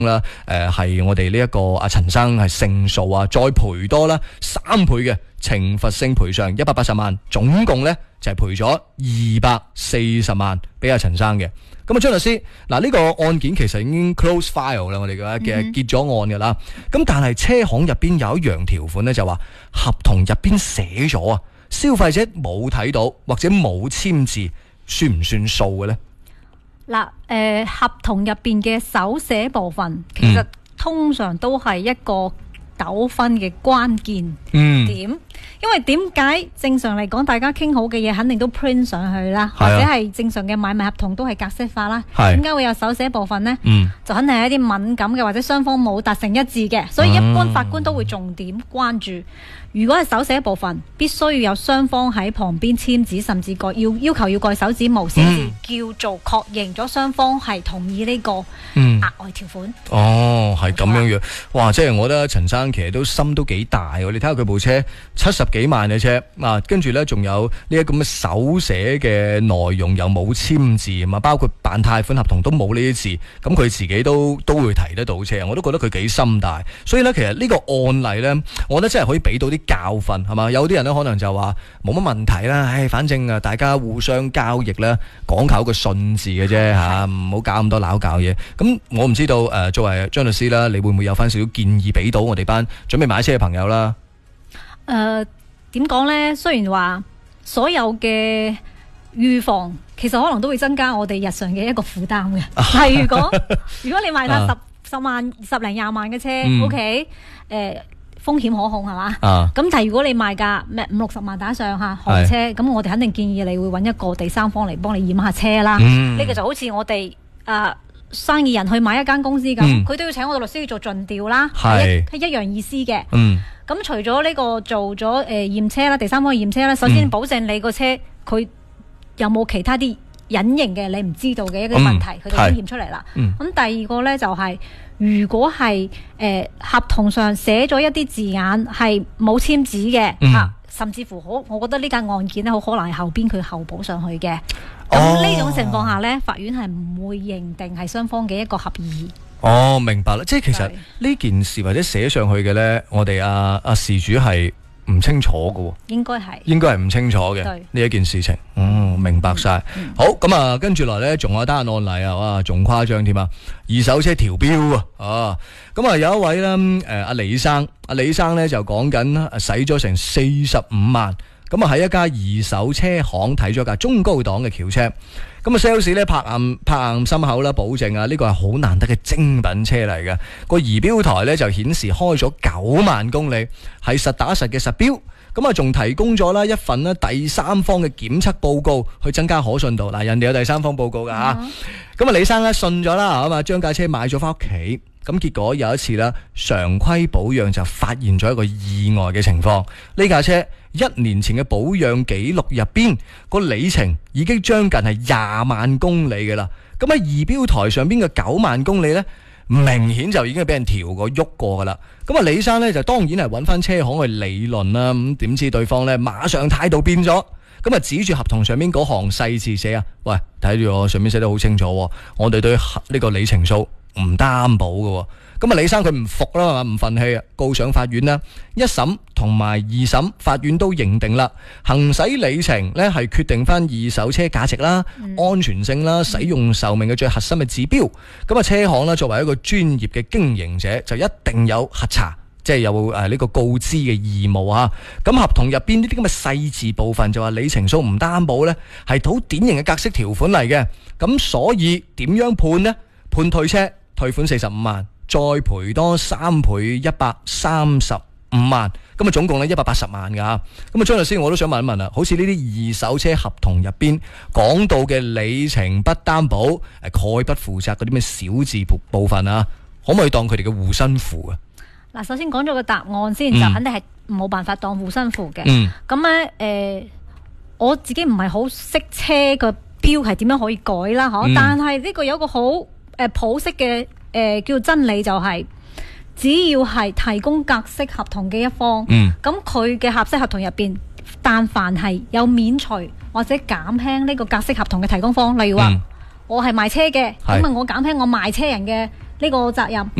啦，係我哋呢一個阿陳生係勝訴啊，再賠多啦3倍嘅懲罰性賠償180萬，總共咧就係賠咗240萬俾阿陳生嘅。咁啊，張律師，嗱呢個案件其實已經 close file 啦，我哋嘅結咗案噶啦。咁但係車行入邊有一樣條款咧，就話合同入邊寫咗啊，消費者冇睇到或者冇簽字，算唔算數嘅咧？嗱， 合同入邊嘅手寫部分，其實通常都係一個糾紛嘅關鍵點。因為點解正常嚟講，大家傾好嘅嘢肯定都 print 上去啦，或者係正常嘅買賣合同都係格式化啦。點解會有手寫部分呢？就肯定係一啲敏感嘅，或者雙方冇達成一致嘅，所以一般法官都會重點關注。如果係手寫部分，必須要有雙方喺旁邊簽字，甚至要求要蓋手指模，先至叫做確認咗雙方係同意呢個額外條款。 哦，係咁樣樣，哇！即係我覺得陳生其實都心都幾大喎。你睇下佢部車70幾萬嘅車啊，跟住呢仲有呢一咁嘅手寫嘅內容又冇簽字嘛，包括辦貸款合同都冇呢啲字，咁佢自己都會提得到車，我都覺得佢幾心大。所以呢，其實呢個案例呢，我覺得真係可以俾到啲教訓，係嘛？有啲人呢可能就話冇乜問題啦，反正啊大家互相交易呢，講求個信字嘅啫嚇，唔好搞咁多鬧交嘢。咁我唔知道作為張律師啦，你會唔會有翻少少建議俾到我哋班準備買車嘅朋友啦？ 點講呢？雖然話所有嘅預防其實可能都會增加我哋日常嘅一個負擔嘅。係如果你買架10萬、10零20萬嘅車，OK， 風險可控係嘛？咁但係如果你賣架50-60萬打上下豪車，咁我哋肯定建議你會揾一個第三方嚟幫你驗下車啦。呢個就好似我哋生意人去買一間公司咁，佢都要請我哋律師去做盡調啦，係一樣意思嘅。咁除咗呢個做咗驗車啦，第三方驗車啦，首先保證你個車佢有冇其他啲隱形嘅你唔知道嘅一個問題，佢哋已經驗出嚟啦。咁第二個呢，就係如果係合同上寫咗一啲字眼係冇簽字嘅，甚至乎我覺得呢間案件呢，好可能係後邊佢後補上去嘅。咁呢種情況下呢，法院係唔會認定係雙方嘅一個合意。 明白啦，即係其實呢件事或者寫上去嘅呢，我哋阿事主係唔清楚嘅，應該係唔清楚嘅呢一件事情。明白晒。好，咁啊，跟住來呢，仲有單案例啊，哇，仲誇張添啊！二手車調標啊，咁啊有一位呢，阿李生呢就講緊使咗成45萬。咁啊喺一家二手車行睇咗架中高檔嘅轎車，咁啊 sales 咧拍硬心口啦，保證啊呢個係好難得嘅精品車嚟嘅。個儀表台咧就顯示開咗9萬公里，係實打實嘅實標。咁啊仲提供咗啦一份咧第三方嘅檢測報告，去增加可信度。嗱，人哋有第三方報告噶吓。咁啊李生咧信咗啦，咁啊將架車買咗翻屋企。咁結果有一次啦，常規保養就發現咗一個意外嘅情況。呢架車1年前嘅保養記錄入邊，個里程已經將近係20萬公里嘅啦。咁喺儀表台上邊嘅9萬公里呢，明顯就已經係俾人調過喐過噶啦。咁啊李生呢，就當然係揾翻車行去理論啦。咁點知對方呢，馬上態度變咗，咁啊指住合同上面嗰行細字寫啊，喂，睇住我上面寫得好清楚，我哋對呢個里程數唔擔保嘅。咁啊李生佢唔服啦，唔忿氣啊，告上法院啦。一審同埋二審法院都認定啦，行駛里程呢係決定翻二手車價值啦、安全性啦、使用壽命嘅最核心嘅指標。咁啊車行啦作為一個專業嘅經營者，就一定有核查，即係有呢個告知嘅義務啊。咁合同入邊呢啲咁嘅細字部分就話里程數唔擔保呢，係好典型嘅格式條款嚟嘅。咁所以點樣判呢？判退車，退款45萬，再賠多3倍135萬，咁啊總共咧180萬噶。咁啊張律師，我都想問一問啊，好似呢啲二手車合同入邊講到嘅里程不擔保、概不負責嗰啲咩小字部分啊，可唔可以當佢哋嘅護身符啊？ 嗱，首先講咗個答案先，就肯定係冇辦法當護身符嘅。咁咧我自己唔係好識車個標係點樣可以改啦，但係呢個有一個好普適嘅叫真理，就係只要係提供格式合同嘅一方，咁佢嘅合式合同入邊，但凡係有免除或者減輕呢個格式合同嘅提供方，例如話我係賣車嘅，咁啊我減輕我賣車人嘅呢個責任。